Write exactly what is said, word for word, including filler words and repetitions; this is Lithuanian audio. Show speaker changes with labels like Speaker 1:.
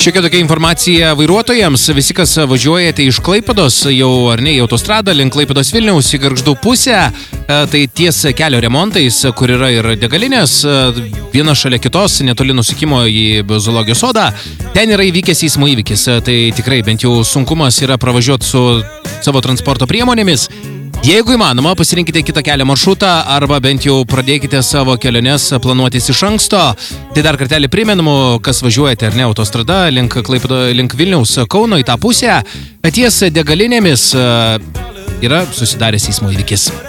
Speaker 1: Šiokia tokia informacija vairuotojams. Visi, kas važiuojate iš Klaipėdos, jau ar ne, į autostradą, link Klaipėdos Vilniaus į Gargždų pusę, tai ties kelio remontais, kur yra ir degalinės, viena šalia kitos, netoli nusukimo į zoologijos sodą, ten yra įvykęs eismo įvykis. Tai tikrai bent jau sunkumas yra pravažiuoti su savo transporto priemonėmis. Jeigu įmanoma, pasirinkite kitą kelio maršrutą arba bent jau pradėkite savo keliones planuotis iš anksto. Tai dar kartelį primenu, kas važiuojate ar ne autostrada link, Klaipėdo, link Vilniaus Kauno į tą pusę, ties degalinėmis yra susidaręs eismo įvykis.